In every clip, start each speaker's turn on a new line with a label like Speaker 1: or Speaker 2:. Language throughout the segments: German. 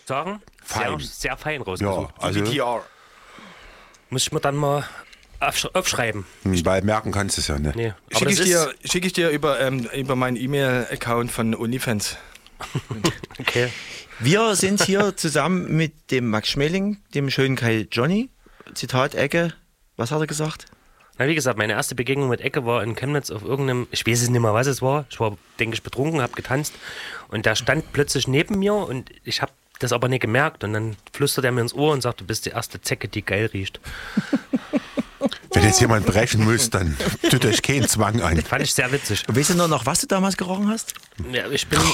Speaker 1: sagen,
Speaker 2: Fein.
Speaker 1: sehr fein rausgesucht.
Speaker 2: Ja, also,
Speaker 3: DDTR.
Speaker 1: Muss ich mir dann mal aufschreiben.
Speaker 2: weil merken kannst du es ja nicht.
Speaker 1: Nee. Aber
Speaker 3: Schicke ich dir über meinen E-Mail-Account von OnlyFans.
Speaker 1: okay.
Speaker 4: Wir sind hier zusammen mit dem Max Schmeling, dem schönen Kai Johnny. Zitat Ecke. Was hat er gesagt?
Speaker 1: Na, wie gesagt, meine erste Begegnung mit Ecke war in Chemnitz auf irgendeinem, ich weiß es nicht mehr, was es war. Ich war, denke ich, betrunken, habe getanzt und der stand plötzlich neben mir und ich habe das aber nicht gemerkt und dann flüstert er mir ins Ohr und sagt, du bist die erste Zecke, die geil riecht.
Speaker 2: Wenn jetzt jemand brechen muss, dann tut euch keinen Zwang an.
Speaker 1: Fand ich sehr witzig.
Speaker 4: Und weißt du noch, nach was du damals gerochen hast?
Speaker 1: Ja, ich bin,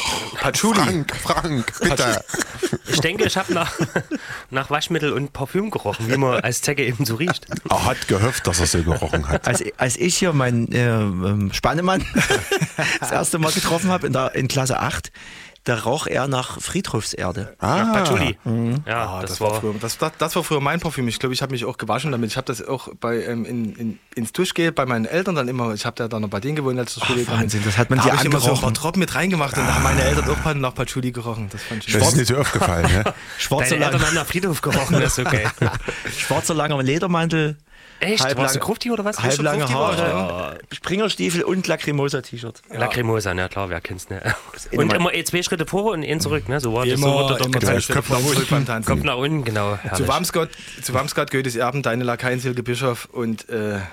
Speaker 2: Frank, bitte.
Speaker 1: ich denke, ich habe nach Waschmittel und Parfüm gerochen, wie man als Zecke eben so riecht.
Speaker 2: Er hat gehofft, dass er so gerochen hat.
Speaker 4: Als ich hier meinen Spannemann das erste Mal getroffen habe in Klasse 8, da roch er nach Friedhofserde.
Speaker 1: Nach Patchouli.
Speaker 4: Mhm.
Speaker 1: Ja,
Speaker 3: Das war früher mein Parfüm. Ich glaube, ich habe mich auch gewaschen damit. Ich habe das auch ins Duschgel bei meinen Eltern dann immer. Ich habe da dann noch bei denen gewohnt, als zur Schule gegangen bin.
Speaker 4: Wahnsinn, das hat man
Speaker 3: da
Speaker 4: dir
Speaker 3: habe ich immer so ein paar
Speaker 4: angerochen.
Speaker 3: Tropfen mit reingemacht und da haben meine Eltern auch nach Patchouli gerochen. Das fand ich
Speaker 2: Das ist nicht so aufgefallen, ne?
Speaker 4: Schwarzer,
Speaker 1: Deine Eltern haben nach Friedhof gerochen, das ist okay.
Speaker 4: schwarzer langer Ledermantel,
Speaker 1: Echt? Warst du Grufti oder was?
Speaker 4: halblange
Speaker 3: Grufti
Speaker 4: Haare, Springerstiefel und Lacrimosa-T-Shirt.
Speaker 1: Lacrimosa, na klar, wer kennt's nicht. Und immer 2 Schritte vor und 1 zurück, ne? So war das. So wurde doch
Speaker 3: immer
Speaker 1: gezeigt.
Speaker 3: zurück beim Tanzen.
Speaker 1: Kommt nach unten, genau.
Speaker 3: Zu Wamsgott, Goethes Erben, deine Lakaien, Silke Bischof und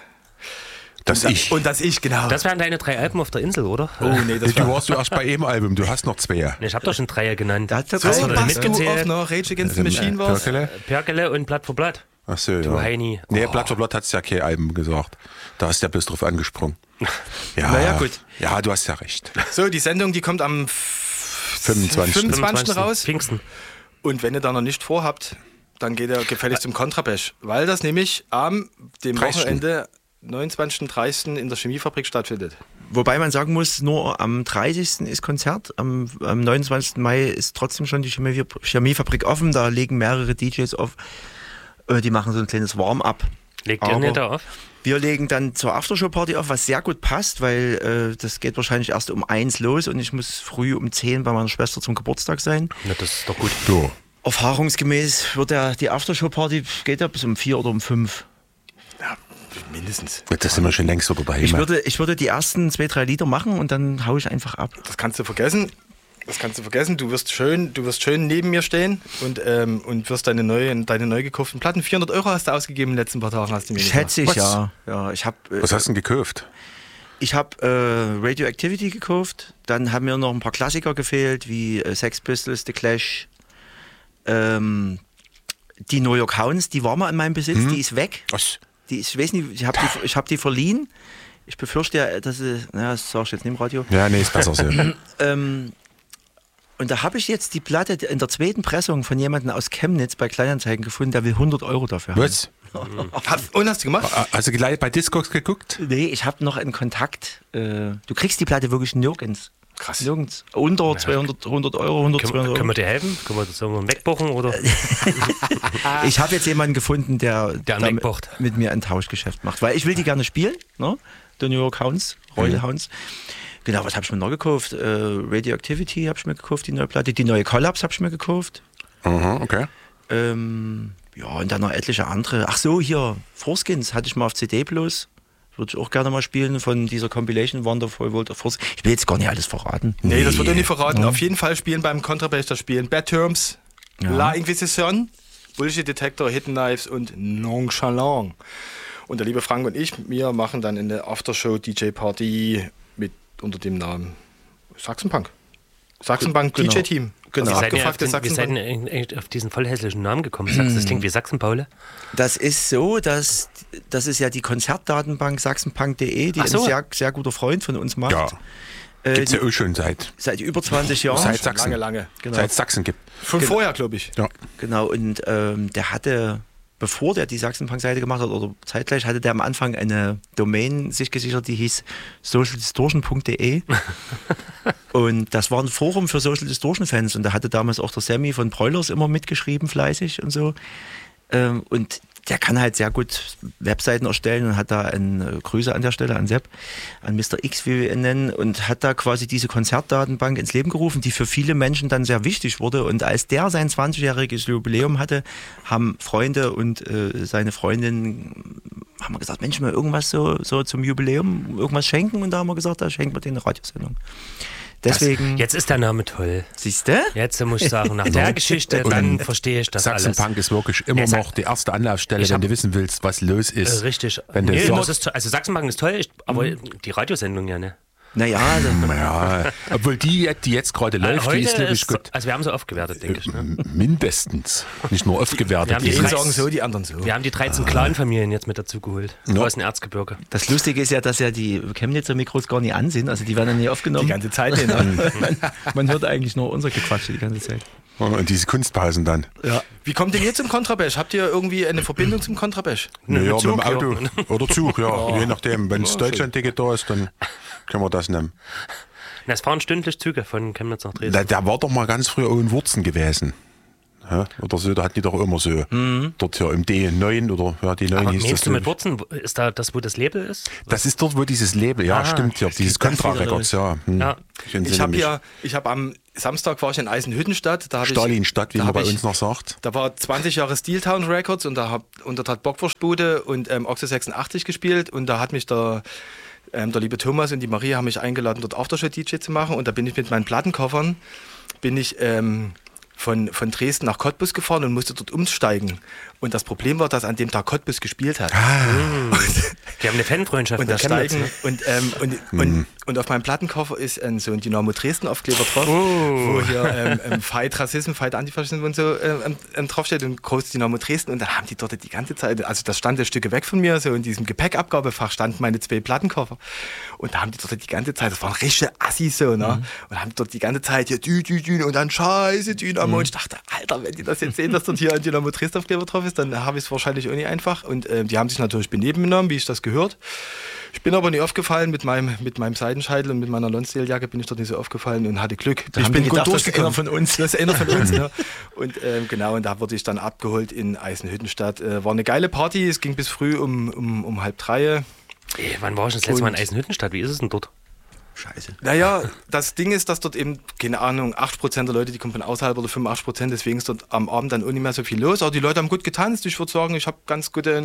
Speaker 2: Das ich.
Speaker 3: Und das ich, genau.
Speaker 1: Das wären deine 3 Alben auf der Insel, oder?
Speaker 3: Oh nee, das
Speaker 2: Du warst du erst bei einem Album, du hast noch 2.
Speaker 1: Ich hab doch schon 3 genannt.
Speaker 4: Da hat der
Speaker 3: so,
Speaker 4: Kai-
Speaker 1: hast du
Speaker 3: was du
Speaker 1: mitgezählt?
Speaker 3: auch noch Rage Against the Machine warst.
Speaker 2: Perkele?
Speaker 1: Perkele und Blatt für Blatt.
Speaker 2: Ach so,
Speaker 1: Du
Speaker 2: ja.
Speaker 1: Heini.
Speaker 2: Nee,
Speaker 1: Oh.
Speaker 2: Blatt für Blatt hat's ja kein Album gesagt. Da ist der bloß drauf angesprungen. Ja,
Speaker 4: Naja, gut.
Speaker 2: Ja, du hast ja recht.
Speaker 3: So, die Sendung, die kommt am 25. raus.
Speaker 1: Pfingsten.
Speaker 3: Und wenn ihr da noch nicht vorhabt, dann geht ihr gefälligst zum Kontrabash. Weil das nämlich am dem
Speaker 2: 30.
Speaker 3: Wochenende 29. 30. in der Chemiefabrik stattfindet.
Speaker 4: Wobei man sagen muss, nur am 30. ist Konzert, am 29. Mai ist trotzdem schon die Chemiefabrik offen, da legen mehrere DJs auf, die machen so ein kleines Warm-up.
Speaker 1: Legt ihr
Speaker 4: Aber
Speaker 1: nicht da auf?
Speaker 4: Wir legen dann zur Aftershow-Party auf, was sehr gut passt, weil das geht wahrscheinlich erst um 1 los und ich muss früh um 10 bei meiner Schwester zum Geburtstag sein.
Speaker 1: Na, das ist doch gut.
Speaker 2: So.
Speaker 4: Erfahrungsgemäß wird die Aftershow-Party geht ja bis um 4 oder um 5.
Speaker 3: Ja, mindestens.
Speaker 2: Das sind wir schon längst wieder daheim.
Speaker 4: Ich würde die ersten 2, 3 Lieder machen und dann haue ich einfach ab.
Speaker 3: Das kannst du vergessen. Du wirst schön neben mir stehen und wirst deine neu gekauften Platten. 400 € hast du ausgegeben in den letzten paar Tagen, hast du mir gesagt.
Speaker 4: Schätze ich,
Speaker 2: Was?
Speaker 4: ja. Ich habe
Speaker 2: Was hast du denn gekauft?
Speaker 4: Radioactivity gekauft, dann haben mir noch ein paar Klassiker gefehlt, wie Sex Pistols, The Clash, die New York Hounds, die war mal in meinem Besitz, die ist weg.
Speaker 2: Was?
Speaker 4: Ich weiß nicht, ich hab die verliehen. Ich befürchte ja, dass das sag ich jetzt nicht im Radio.
Speaker 2: Ja, nee, ist besser so.
Speaker 4: Und da habe ich jetzt die Platte in der 2. Pressung von jemandem aus Chemnitz bei Kleinanzeigen gefunden, der will 100 € dafür haben.
Speaker 2: Was?
Speaker 3: Und hast du gemacht?
Speaker 2: Hast du gleich bei Discogs geguckt?
Speaker 4: Nee, ich habe noch einen Kontakt. Du kriegst die Platte wirklich nirgends.
Speaker 3: Krass.
Speaker 4: Nirgends. Unter 200, 100 €, 100, 200
Speaker 1: Können
Speaker 4: €.
Speaker 1: wir dir helfen? Können wir das irgendwann wegbuchen? Oder?
Speaker 4: Ich habe jetzt jemanden gefunden, der
Speaker 1: wegbucht.
Speaker 4: mit mir ein Tauschgeschäft macht. Weil ich will die gerne spielen, ne? The New York Hounds, Royal Hounds. Genau, was habe ich mir noch gekauft? Radioactivity habe ich mir gekauft, die neue Platte. Die neue Collapse habe ich mir gekauft.
Speaker 2: Aha, okay.
Speaker 4: Ja, und dann noch etliche andere. Ach so, hier, Foreskins hatte ich mal auf CD bloß. Würde ich auch gerne mal spielen von dieser Compilation Wonderful World of Foreskins. Ich will jetzt gar nicht alles verraten.
Speaker 3: Nee, das wird doch nicht verraten. Auf jeden Fall spielen beim Kontrabass, da spielen Bad Terms, La Inquisition, Bullshit Detector, Hidden Knives und Nonchalant. Und der liebe Frank und wir machen dann eine Aftershow DJ Party unter dem Namen Sachsenpunk. Sachsenpunk
Speaker 4: Genau.
Speaker 3: DJ-Team.
Speaker 4: Genau.
Speaker 1: Wie seid ihr
Speaker 3: Abgefuckte
Speaker 1: wie seid
Speaker 3: Sachsenpunk.
Speaker 1: ihr eigentlich auf diesen voll hässlichen Namen gekommen? Das klingt wie Sachsen-Paule.
Speaker 4: Das ist so, dass das ist ja die Konzertdatenbank sachsenpunk.de, die
Speaker 1: Ach so.
Speaker 4: ein sehr, sehr guter Freund von uns macht.
Speaker 2: Ja. Gibt's ja auch schon seit
Speaker 4: Seit über 20 Jahren.
Speaker 2: Seit Sachsen.
Speaker 3: Lange.
Speaker 4: Genau.
Speaker 2: Seit Sachsen gibt.
Speaker 3: Von vorher, glaube ich.
Speaker 2: Ja.
Speaker 4: Genau, und der hatte, bevor der die Sachsenpunk-Seite gemacht hat, oder zeitgleich, hatte der am Anfang eine Domain sich gesichert, die hieß socialdistortion.de. Und das war ein Forum für Social Distortion-Fans. Und da hatte damals auch der Sammy von Broilers immer mitgeschrieben, fleißig und so. Und der kann halt sehr gut Webseiten erstellen und hat da Grüße an der Stelle an Sepp, an Mr. X, wie wir ihn nennen, und hat da quasi diese Konzertdatenbank ins Leben gerufen, die für viele Menschen dann sehr wichtig wurde. Und als der sein 20-jähriges Jubiläum hatte, haben Freunde und seine Freundin haben wir gesagt, Mensch, mal irgendwas so zum Jubiläum, irgendwas schenken, und da haben wir gesagt, da schenken wir denen eine Radiosendung. Deswegen.
Speaker 1: Jetzt ist der Name toll.
Speaker 4: Siehst du?
Speaker 1: Jetzt muss ich sagen, nach der Geschichte, dann verstehe ich das alles.
Speaker 2: Sachsenpunk ist wirklich immer noch die erste Anlaufstelle, wenn du wissen willst, was los ist.
Speaker 1: Richtig.
Speaker 2: Wenn du
Speaker 1: Also Sachsenpunk ist toll, aber die Radiosendung ja, ne?
Speaker 4: Naja,
Speaker 2: ja, obwohl die jetzt gerade läuft, die ist nämlich gut.
Speaker 1: Also wir haben sie aufgewertet, denke ich. Ne?
Speaker 2: Mindestens. Nicht nur oft gewertet.
Speaker 3: Die einen sagen so, die anderen so.
Speaker 1: Wir haben die 13 Clan-Familien jetzt mit dazu geholt. Aus dem Erzgebirge.
Speaker 4: das Lustige ist ja, dass ja die Chemnitzer Mikros gar nicht an sind. Also die werden ja nie aufgenommen.
Speaker 3: Die ganze Zeit. Ne?
Speaker 4: Man hört eigentlich nur unser Gequatsche die ganze Zeit.
Speaker 2: Und diese Kunstpausen dann.
Speaker 3: Ja. Wie kommt denn ihr zum Kontrabass? Habt ihr irgendwie eine Verbindung zum Kontrabass?
Speaker 2: Naja, mit
Speaker 1: Zug,
Speaker 2: dem Auto.
Speaker 1: ja.
Speaker 2: Oder Zug, ja. Je nachdem. Wenn das Deutschland-Ticket da ist, dann können wir das nehmen.
Speaker 1: Na, es fahren stündlich Züge von Chemnitz nach Dresden.
Speaker 2: Der war doch mal ganz früher auch in Wurzen gewesen. Ja, oder so, da hatten die doch immer so. Dort ja im D9 oder ja, D9
Speaker 1: Aber
Speaker 2: hieß das.
Speaker 1: meinst du mit Wurzen, ist da das, wo das Label ist?
Speaker 2: Das ist dort, wo dieses Label, ja, stimmt ja. Dieses Contra Records, ja.
Speaker 1: Ja.
Speaker 3: Ich habe am Samstag war ich in Eisenhüttenstadt. Da
Speaker 2: Stalinstadt, wie man bei uns noch sagt.
Speaker 3: Da war 20 Jahre Steeltown Records und da hat Bockwurstbude und Oxo 86 gespielt und da hat mich der liebe Thomas und die Maria haben mich eingeladen, dort Aftershow-DJ zu machen, und da bin ich mit meinen Plattenkoffern von Dresden nach Cottbus gefahren und musste dort umsteigen. Und das Problem war, dass an dem Tag Cottbus gespielt hat.
Speaker 1: Die haben eine Fanfreundschaft
Speaker 3: Und
Speaker 1: mit
Speaker 3: da
Speaker 1: Chemnitz,
Speaker 3: steigen
Speaker 1: ne?
Speaker 3: und auf meinem Plattenkoffer ist so ein Dynamo Dresden Aufkleber drauf, wo hier Fight Rassismus, Fight Antifaschismus und so draufsteht und groß Dynamo Dresden, und dann haben die dort die ganze Zeit, also das stand ein Stück weg von mir, so in diesem Gepäckabgabefach standen meine 2 Plattenkoffer, und da haben die dort die ganze Zeit, das waren richtige Assis so, ne? Und haben dort die ganze Zeit hier Dü und dann scheiße Dynamo, und ich dachte, Alter, wenn die das jetzt sehen, dass dort hier ein Dynamo Dresden Aufkleber drauf ist, dann habe ich es wahrscheinlich auch nicht einfach, und die haben sich natürlich benehmen genommen, wie ich das gehört. Ich bin aber nie aufgefallen, mit meinem Seidenscheitel und mit meiner Lonsdale-Jacke bin ich dort nicht so aufgefallen und hatte Glück.
Speaker 4: Ich bin gut durchgekommen. Das ist einer von uns.
Speaker 3: Das ist einer von uns, ne? Und genau, und da wurde ich dann abgeholt in Eisenhüttenstadt. War eine geile Party, es ging bis früh um 2:30.
Speaker 1: Wann war ich das letzte Mal in Eisenhüttenstadt? Wie ist es denn dort?
Speaker 4: Scheiße.
Speaker 3: Naja, das Ding ist, dass dort eben, keine Ahnung, 8% der Leute, die kommen von außerhalb oder 85%, deswegen ist dort am Abend dann auch nicht mehr so viel los. Aber die Leute haben gut getanzt. Ich würde sagen, ich habe eine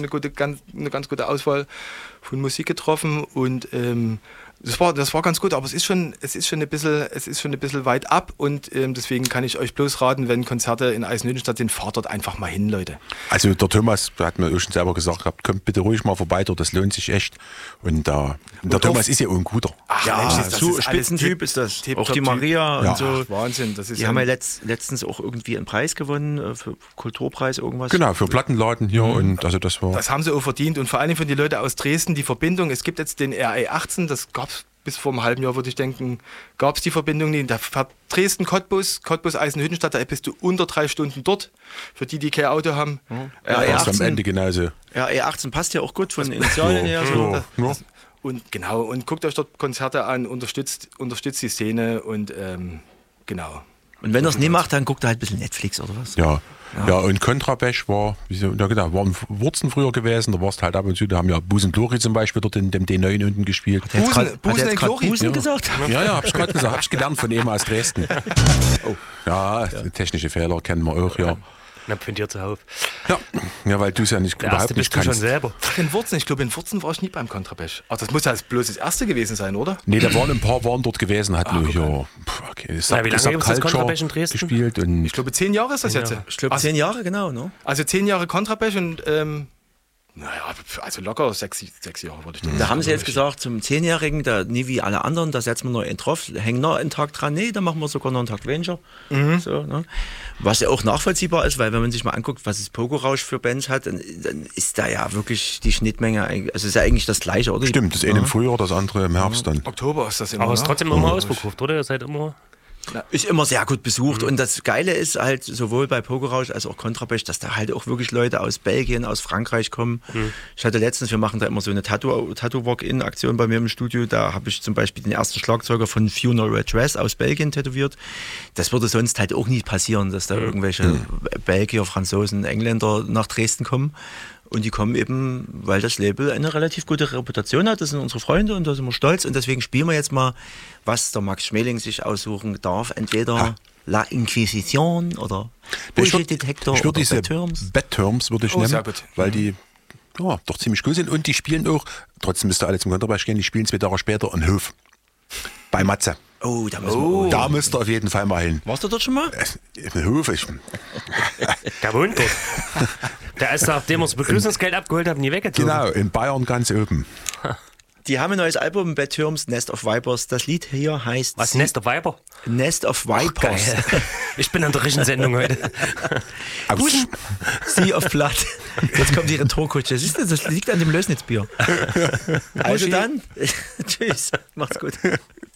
Speaker 3: ganz gute Auswahl von Musik getroffen, und das war ganz gut, aber es ist schon ein bisschen weit ab, und deswegen kann ich euch bloß raten, wenn Konzerte in Eisenhüttenstadt sind, fahrt dort einfach mal hin, Leute.
Speaker 2: Also der Thomas, der hat mir auch schon selber gesagt gehabt, kommt bitte ruhig mal vorbei dort, das lohnt sich echt. Und der Thomas ist ja auch ein guter.
Speaker 3: Ach,
Speaker 4: Ja,
Speaker 3: Mensch, das
Speaker 4: so
Speaker 3: ist
Speaker 4: Spitzentyp ist das.
Speaker 3: Tipp,
Speaker 4: Auch
Speaker 3: top
Speaker 4: die
Speaker 3: Typ.
Speaker 4: Maria
Speaker 2: Ja.
Speaker 4: und so.
Speaker 3: Ach, Wahnsinn, das ist
Speaker 4: Die haben ja letztens auch irgendwie einen Preis gewonnen, für Kulturpreis irgendwas.
Speaker 2: Genau, für Plattenladen hier, und also das war...
Speaker 3: Das haben sie auch verdient, und vor allem von den Leuten aus Dresden die Verbindung. Es gibt jetzt den RE18, das gab es bis vor einem halben Jahr, würde ich denken, gab es die Verbindung nicht. Da fährt Dresden, Cottbus Eisenhüttenstadt, da bist du unter 3 Stunden dort, für die kein Auto haben.
Speaker 2: das am Ende genauso.
Speaker 4: Ja, E18 passt ja auch gut von den Initialien her. So.
Speaker 2: Ja.
Speaker 3: Und genau, und guckt euch dort Konzerte an, unterstützt die Szene, und genau.
Speaker 4: Und wenn er es nie macht, dann guckt er halt ein bisschen Netflix oder was.
Speaker 2: Ja. Ja, und Kontrabass war in Wurzen früher gewesen, da warst halt ab und zu, da haben ja Busen Glori zum Beispiel dort in dem D9 unten gespielt.
Speaker 3: Busen in Glori?
Speaker 4: Busen gesagt?
Speaker 2: Ja, hab ich gerade gesagt, hab ich gelernt von ihm aus Dresden. Ja, technische Fehler kennen wir auch, ja.
Speaker 1: Na, von dir zu Hause.
Speaker 2: Ja, weil du es ja nicht
Speaker 1: Der erste
Speaker 2: überhaupt nicht
Speaker 1: bist du schon
Speaker 2: kannst.
Speaker 1: selber.
Speaker 3: Ach, in Wurzen, ich glaube, in Wurzen war ich nie beim Kontrabass. Ach, das muss ja bloß das erste gewesen sein, oder?
Speaker 2: Nee, da waren ein paar dort gewesen, hatten wir ja. Okay,
Speaker 1: wie lange gibt's das Kontrabass in Dresden?
Speaker 2: gespielt und
Speaker 3: Ich glaube, 10 Jahre ist das jetzt.
Speaker 4: Ich glaube 10 Jahre, genau. Ne?
Speaker 3: Also 10 Jahre Kontrabass und naja, also locker 6 Jahre würde ich denken.
Speaker 4: Da haben sie jetzt gesagt, zum 10-Jährigen, da nie wie alle anderen, da setzen wir noch einen drauf, hängen noch einen Tag dran, nee, da machen wir sogar noch einen Tag weniger. So, ne? Was ja auch nachvollziehbar ist, weil wenn man sich mal anguckt, was das Pogo-Rausch für Bands hat, dann ist da ja wirklich die Schnittmenge, also ist ja eigentlich das Gleiche, oder?
Speaker 2: stimmt, das eine im Frühjahr, das andere im Herbst dann.
Speaker 3: Oktober ist das immer.
Speaker 1: Aber es ist
Speaker 3: ne?
Speaker 1: trotzdem immer ausverkauft, oder? Ihr seid immer...
Speaker 4: Ist immer sehr gut besucht. Und das Geile ist halt sowohl bei Pogo-Rausch als auch Kontrabass, dass da halt auch wirklich Leute aus Belgien, aus Frankreich kommen. Ich hatte letztens, wir machen da immer so eine Tattoo-Walk-In-Aktion bei mir im Studio. Da habe ich zum Beispiel den ersten Schlagzeuger von Funeral Red Dress aus Belgien tätowiert. Das würde sonst halt auch nicht passieren, dass da irgendwelche Belgier, Franzosen, Engländer nach Dresden kommen. Und die kommen eben, weil das Label eine relativ gute Reputation hat. Das sind unsere Freunde und da sind wir stolz. Und deswegen spielen wir jetzt mal, was der Max Schmeling sich aussuchen darf. Entweder La Inquisition oder Bullshit Detector
Speaker 2: ich würde
Speaker 4: oder
Speaker 2: diese
Speaker 4: Bad Terms.
Speaker 2: Bad Terms würde ich
Speaker 3: Oh, sehr
Speaker 2: nehmen,
Speaker 3: gut.
Speaker 2: weil die doch ziemlich cool sind und die spielen auch, trotzdem müsst ihr alle zum Kontrabass gehen, die spielen 2 Tage später in Hof. Bei Matze.
Speaker 4: Oh, da müssen wir.
Speaker 2: Da müsst ihr auf jeden Fall mal hin.
Speaker 4: Warst du dort schon mal?
Speaker 2: In Hof,
Speaker 1: Der wohnt dort. Der ist, nachdem wir das Begrüßungsgeld abgeholt haben, nie weggezogen.
Speaker 2: genau, in Bayern ganz oben.
Speaker 4: Die haben ein neues Album, Bad Terms, Nest of Vipers. Das Lied hier heißt
Speaker 1: Was, Nest of Viper?
Speaker 4: Nest of Vipers.
Speaker 1: Geil. Ich bin an der richtigen Sendung heute.
Speaker 4: Sea of Blood. Jetzt kommt die Retourkutsche. Siehst du, das liegt an dem Lösnitzbier. Also dann, tschüss, macht's gut.